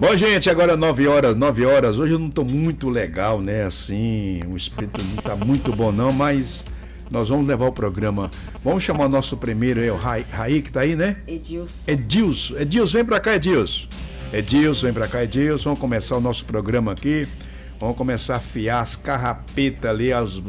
Bom, gente, agora 9 horas. Hoje eu não estou muito legal, né? Assim, o espírito não está muito bom não, mas nós vamos levar o programa. Vamos chamar o nosso primeiro aí, o Raí, que tá aí, né? Edilson, vem pra cá, Edilson. Edilson, vem pra cá, Edilson. Vamos começar o nosso programa aqui. Vamos começar a afiar as carrapetas ali,